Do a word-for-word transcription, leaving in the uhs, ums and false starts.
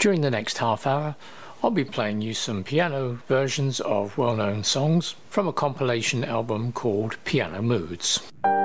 During the next half hour, I'll be playing you some piano versions of well-known songs from a compilation album called Piano Moods.